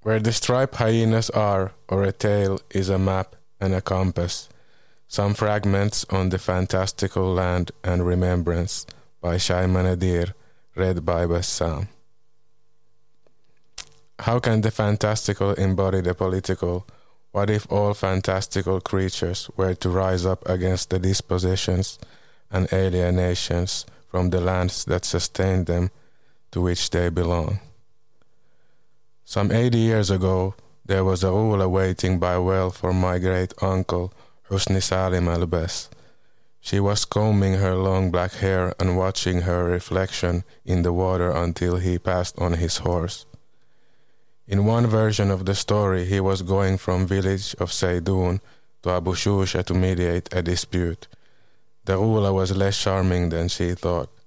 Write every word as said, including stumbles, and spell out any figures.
Where the striped hyenas are, or a tail is a map and a compass. Some fragments on the fantastical land and remembrance by Shaiman Nadir, read by Bassam. How can the fantastical embody the political? What if all fantastical creatures were to rise up against the dispositions and alienations from the lands that sustain them, to which they belong? Some eighty years ago, there was a Ula waiting by well for my great uncle, Husni Salim al-Bas. She was combing her long black hair and watching her reflection in the water until he passed on his horse. In one version of the story, he was going from village of Saydoun to Abu Shusha to mediate a dispute. The Ula was less charming than she thought.